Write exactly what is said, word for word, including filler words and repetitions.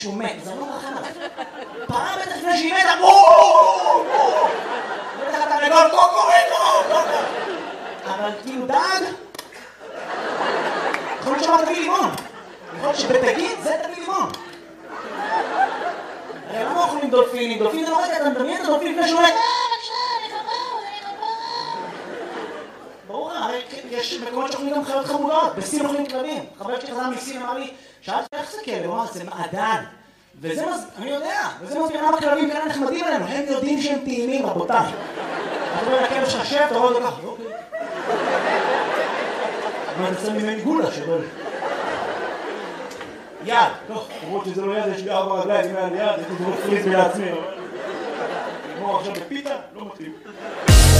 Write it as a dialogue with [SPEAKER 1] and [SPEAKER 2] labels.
[SPEAKER 1] שהוא מת, זה לא רחם עליו. פרה בטח לפני שהיא מתה, בואו! בטח אתה נגול, קוקוריקו! אבל כאילו דג? יכול להיות שאמר תביא לימון. יכול להיות שבפגין זה תביא לימון. הרי למה אוכלים דולפינים? דולפין זה לא רגע, אתה מדמיין את הדולפין לפני שהוא מת. ברור, הרי יש מקומות שאוכלים גם חיות חמודות, בסין אוכלים כלבים. חבר שלי חזר מסין אמר לי, שאלתי איך זה כלב? הוא אמר, זה מעדן. וזה מז... אני יודע, וזה מסביר למה כלבים כאלה נחמדים עלינו, הם יודעים שהם טעימים, רבותיי. אתה רואה לכלב שחשב, אתה רואה אותו ככה, אוקיי. אבל אני צריך ממני גולה שבא לי. יד, טוב, למרות שזה לא יד, יש לי ארבע רגליים, אם היה לי יד, הייתי דובר פריז בעצמי. נגמור עכשיו בפיתה, לא מתאים.